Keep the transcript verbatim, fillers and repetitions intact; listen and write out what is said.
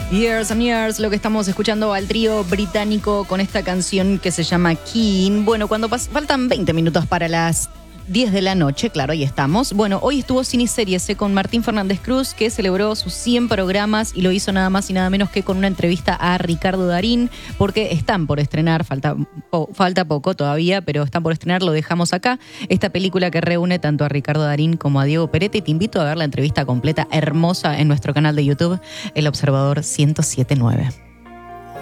Years and Years, lo que estamos escuchando al trío británico con esta canción que se llama Keen. Bueno, cuando pas- faltan veinte minutos para las diez de la noche, claro, ahí estamos. Bueno, hoy estuvo Cine y Series eh, con Martín Fernández Cruz, que celebró sus cien programas y lo hizo nada más y nada menos que con una entrevista a Ricardo Darín, porque están por estrenar, falta, po, falta poco todavía, pero están por estrenar, lo dejamos acá, esta película que reúne tanto a Ricardo Darín como a Diego Peretti. Te invito a ver la entrevista completa, hermosa, en nuestro canal de YouTube, El Observador ciento siete punto nueve.